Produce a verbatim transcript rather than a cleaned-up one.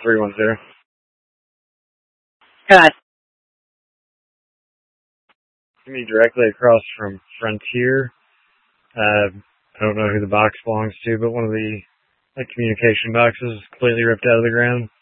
three one zero. Good. Me directly across from Frontier. Uh, I don't know who the box belongs to, but one of the like communication boxes is completely ripped out of the ground.